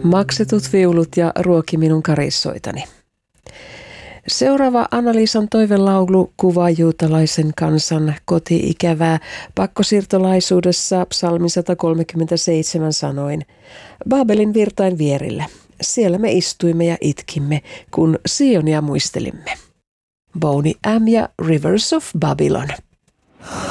Maksetut viulut ja ruoki minun karissoitani. Seuraava Anna-Liisan toivelaulu kuvaa juutalaisen kansan koti-ikävää pakkosiirtolaisuudessa psalmi 137 sanoin. Baabelin virtain vierillä. Siellä me istuimme ja itkimme, kun Sionia muistelimme. Boney M. ja Rivers of Babylon.